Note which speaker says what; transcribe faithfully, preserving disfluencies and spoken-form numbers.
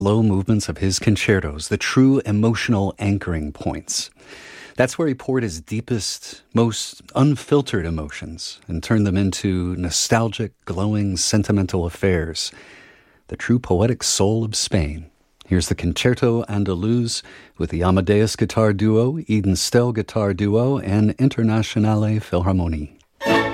Speaker 1: slow movements of his concertos, the true emotional anchoring points. That's where he poured his deepest, most unfiltered emotions and turned them into nostalgic, glowing, sentimental affairs. The true poetic soul of Spain. Here's the Concerto Andaluz with the Amadeus Guitar Duo, Eden Stell Guitar Duo, and Internationale Philharmonie.